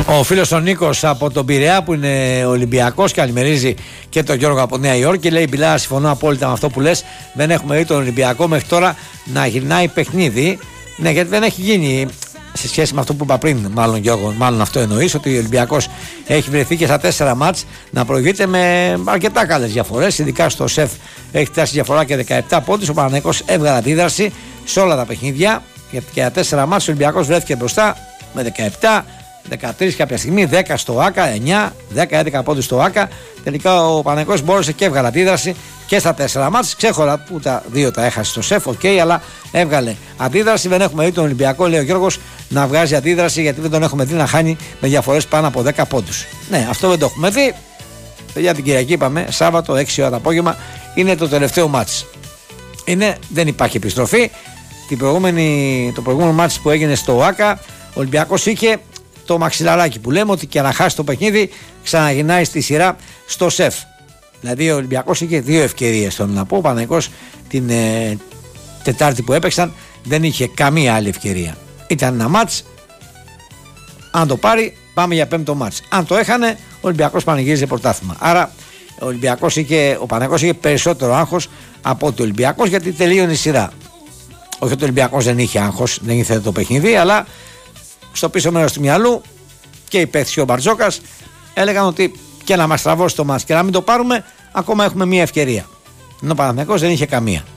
Ο φίλος ο Νίκος από τον Πειραιά που είναι Ολυμπιακός και καλημερίζει και τον Γιώργο από Νέα Υόρκη. Λέει: Μπιλά, συμφωνώ απόλυτα με αυτό που λες. Δεν έχουμε δει τον Ολυμπιακό μέχρι τώρα να γυρνάει παιχνίδι. Ναι, γιατί δεν έχει γίνει σε σχέση με αυτό που είπα πριν. Μάλλον, Γιώργο, μάλλον αυτό εννοείς, ότι ο Ολυμπιακός έχει βρεθεί και στα 4 μάτς να προηγείται με αρκετά καλές διαφορές. Ειδικά στο ΣΕΦ έχει φτάσει διαφορά και 17 πόντους. Ο Παναθηναϊκός έβγαλε αντίδραση σε όλα τα παιχνίδια. Και τα 4 μάτς ο Ολυμπιακός βρέθηκε μπροστά με 17. 13 κάποια στιγμή, 10 στο ΆΚΑ, 9, 10-11 πόντους στο ΆΚΑ. Τελικά ο Παναθηναϊκός μπόρεσε και έβγαλε αντίδραση και στα 4 μάτς. Ξέχωρα που τα 2 τα έχασε στο ΣΕΦ, αλλά έβγαλε αντίδραση. Δεν έχουμε δει τον Ολυμπιακό, λέει ο Γιώργος, να βγάζει αντίδραση, γιατί δεν τον έχουμε δει να χάνει με διαφορές πάνω από 10 πόντους. Ναι, αυτό δεν το έχουμε δει. Για την Κυριακή είπαμε, Σάββατο, 6 ώρα το απόγευμα, είναι το τελευταίο μάτς. Δεν υπάρχει επιστροφή. Το προηγούμενο μάτς που έγινε στο ΆΚΑ, ο Ολυμπιακός είχε το μαξιλαράκι που λέμε, ότι και να χάσει το παιχνίδι ξαναγυρνάει στη σειρά στο ΣΕΦ. Δηλαδή ο Ολυμπιακός είχε 2 ευκαιρίες, θέλω να πω. Ο Παναθηναϊκός την Τετάρτη που έπαιξαν δεν είχε καμία άλλη ευκαιρία. Ήταν ένα μάτς, αν το πάρει πάμε για 5ο μάτς. Αν το έχανε, ο Ολυμπιακός πανηγύριζε πρωτάθλημα. Άρα ο Παναθηναϊκός είχε περισσότερο άγχος από το Ολυμπιακός, γιατί τελείωνε η σειρά. Όχι ότι ο Ολυμπιακός δεν είχε άγχος, δεν ήθελε το παιχνίδι, αλλά στο πίσω μέρος του μυαλού και οι παίκτες και ο Μπαρτζόκας έλεγαν ότι και να μας τραβώσει το μάτς και να μην το πάρουμε, ακόμα έχουμε μία ευκαιρία. Ενώ ο Παναθηναϊκός δεν είχε καμία.